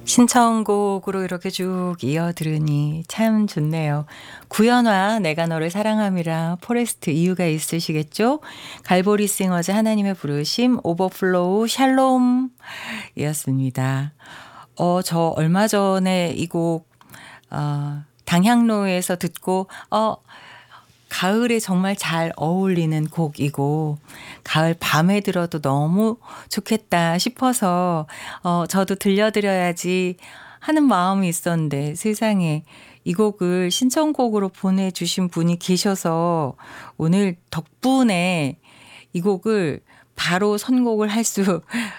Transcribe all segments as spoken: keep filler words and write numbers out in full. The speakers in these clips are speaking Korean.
신청곡으로 이렇게 쭉 이어 들으니 참 좋네요. 구연화 내가 너를 사랑함이라 포레스트 이유가 있으시겠죠? 갈보리 싱어즈 하나님의 부르심 오버플로우 샬롬 이었습니다. 어, 저 얼마 전에 이 곡 어, 당향로에서 듣고 어 가을에 정말 잘 어울리는 곡이고 가을 밤에 들어도 너무 좋겠다 싶어서 어 저도 들려드려야지 하는 마음이 있었는데 세상에 이 곡을 신청곡으로 보내주신 분이 계셔서 오늘 덕분에 이 곡을 바로 선곡을 할 수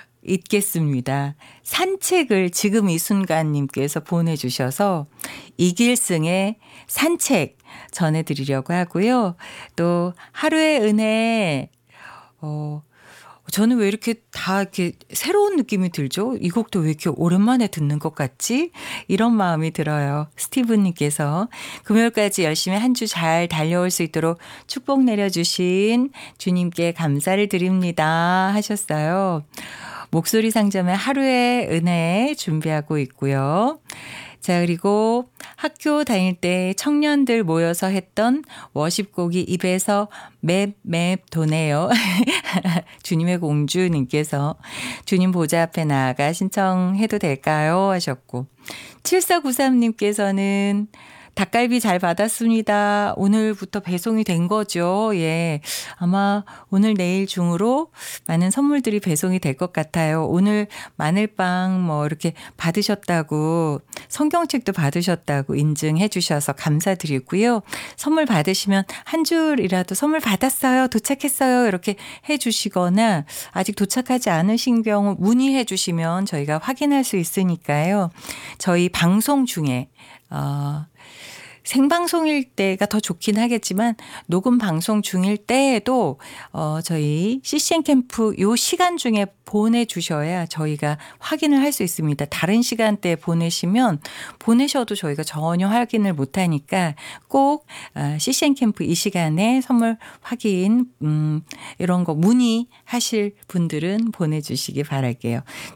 있겠습니다. 산책을 지금 이 순간님께서 보내주셔서 이길승의 산책 전해드리려고 하고요. 또 하루의 은혜 어 저는 왜 이렇게 다 이렇게 새로운 느낌이 들죠? 이 곡도 왜 이렇게 오랜만에 듣는 것 같지? 이런 마음이 들어요. 스티브님께서 금요일까지 열심히 한 주 잘 달려올 수 있도록 축복 내려주신 주님께 감사를 드립니다 하셨어요. 목소리 상점의 하루의 은혜 준비하고 있고요. 자, 그리고 학교 다닐 때 청년들 모여서 했던 워십곡이 입에서 맵맵 도네요. 주님의 공주님께서 주님 보좌 앞에 나아가 신청해도 될까요? 하셨고 칠사구삼님께서는 닭갈비 잘 받았습니다. 오늘부터 배송이 된 거죠. 예. 아마 오늘 내일 중으로 많은 선물들이 배송이 될 것 같아요. 오늘 마늘빵 뭐 이렇게 받으셨다고 성경책도 받으셨다고 인증해 주셔서 감사드리고요. 선물 받으시면 한 줄이라도 선물 받았어요. 도착했어요. 이렇게 해 주시거나 아직 도착하지 않으신 경우 문의해 주시면 저희가 확인할 수 있으니까요. 저희 방송 중에 어 생방송일 때가 더 좋긴 하겠지만 녹음 방송 중일 때에도 어 저희 씨씨엔 캠프 요 시간 중에 보내주셔야 저희가 확인을 할 수 있습니다. 다른 시간대에 보내시면 보내셔도 저희가 전혀 확인을 못하니까 꼭 씨씨엔 캠프 이 시간에 선물 확인 음 이런 거 문의하실 분들은 보내주시기 바랄게요.